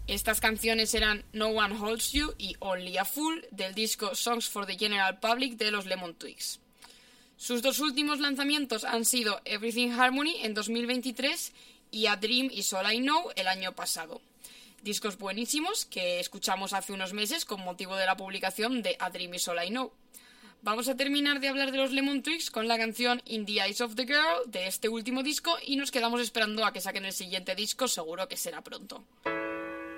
Estas canciones eran No One Holds You y Only a Fool del disco Songs for the General Public de los Lemon Twigs. Sus dos últimos lanzamientos han sido Everything Harmony en 2023 y A Dream Is All I Know el año pasado. Discos buenísimos que escuchamos hace unos meses con motivo de la publicación de A Dream Is All I Know. Vamos a terminar de hablar de los Lemon Twigs con la canción In the Eyes of the Girl de este último disco y nos quedamos esperando a que saquen el siguiente disco, seguro que será pronto.